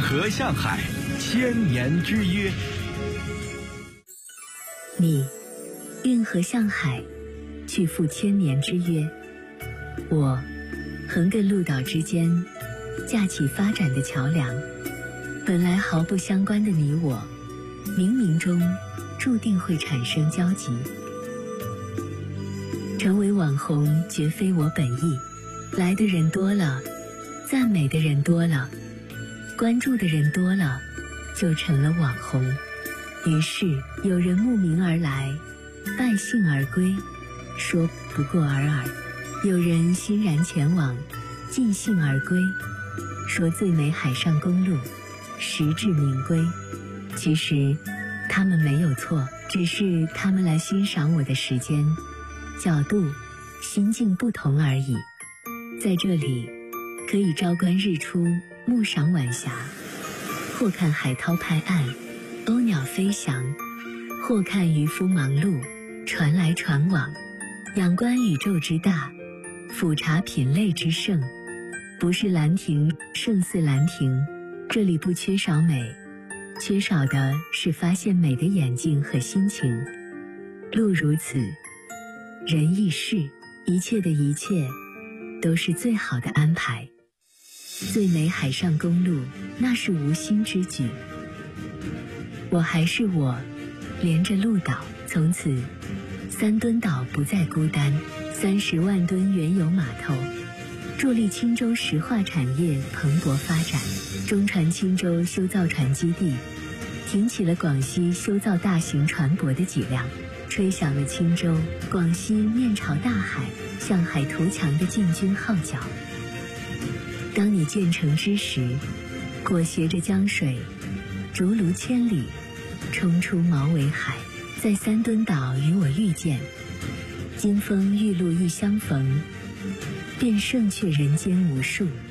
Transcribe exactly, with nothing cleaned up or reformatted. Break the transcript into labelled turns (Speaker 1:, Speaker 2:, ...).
Speaker 1: 河向海，千年之约。
Speaker 2: 你运河向海，去赴千年之约。我横亘陆岛之间，架起发展的桥梁。本来毫不相关的你我，冥冥中注定会产生交集。成为网红绝非我本意，来的人多了，赞美的人多了，关注的人多了，就成了网红。于是有人慕名而来，败兴而归，说不过尔尔；有人欣然前往，尽兴而归，说最美海上公路实至名归。其实他们没有错，只是他们来欣赏我的时间、角度、心境不同而已。在这里可以朝观日出，暮赏晚霞，或看海涛拍岸，鸥鸟飞翔，或看渔夫忙碌，船来船往，仰观宇宙之大，俯察品类之盛。不是兰亭胜似兰亭，这里不缺少美，缺少的是发现美的眼睛和心情。路如此，人亦是，一切的一切都是最好的安排。最美海上公路，那是无心之举。我还是我，连着鹿岛，从此三墩岛不再孤单。三十万吨原油码头，助力青州石化产业蓬勃发展。中船青州修造船基地，挺起了广西修造大型船舶的脊梁，吹响了青州、广西面朝大海、向海图强的进军号角。当你建成之时，裹挟着江水，逐鹿千里，冲出毛尾海，在三墩岛与我遇见。金风玉露一相逢，便胜却人间无数。